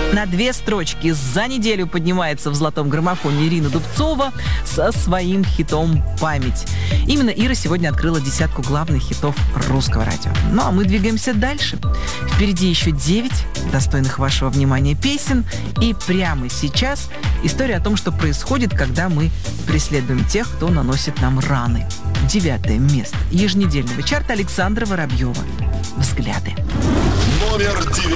На 2 строчки за неделю поднимается в золотом граммофоне Ирина Дубцова со своим хитом «Память». Именно Ира сегодня открыла 10 главных хитов русского радио. Ну а мы двигаемся дальше. Впереди еще 9 достойных вашего внимания песен. И прямо сейчас история о том, что происходит, когда мы преследуем тех, кто наносит нам раны. 9 место еженедельного чарта Александра Воробьева. «Взгляды». Номер 9.